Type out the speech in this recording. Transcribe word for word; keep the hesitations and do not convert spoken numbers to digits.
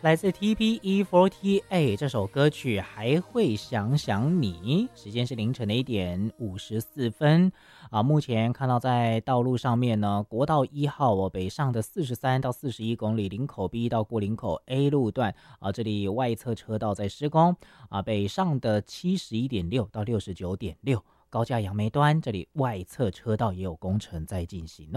来自 T P E 四十八 这首歌曲还会想想你。时间是凌晨的一点五十四分啊。目前看到在道路上面呢，国道一号哦，北上的四十三到四十一公里，林口 B 到过林口 A 路段啊，这里外侧车道在施工啊。北上的七十一点六到六十九点六，高架杨梅端这里外侧车道也有工程在进行哦。